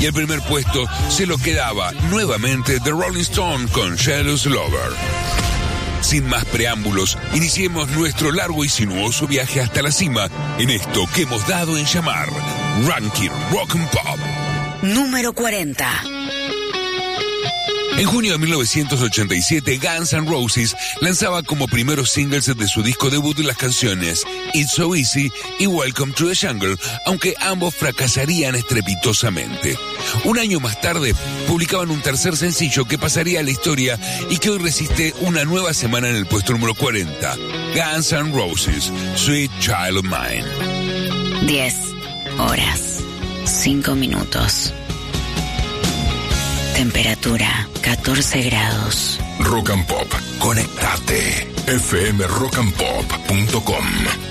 Y el primer puesto se lo quedaba nuevamente The Rolling Stone con Jealous Lover. Sin más preámbulos, iniciemos nuestro largo y sinuoso viaje hasta la cima en esto que hemos dado en llamar Ranking Rock and Pop. Número 40. En junio de 1987, Guns N' Roses lanzaba como primeros singles de su disco debut las canciones It's So Easy y Welcome to the Jungle, aunque ambos fracasarían estrepitosamente. Un año más tarde, publicaban un tercer sencillo que pasaría a la historia y que hoy resiste una nueva semana en el puesto número 40. Guns N' Roses, Sweet Child of Mine. 10 horas, 5 minutos. Temperatura 14 grados. Rock and Pop. Conectate. fmrockandpop.com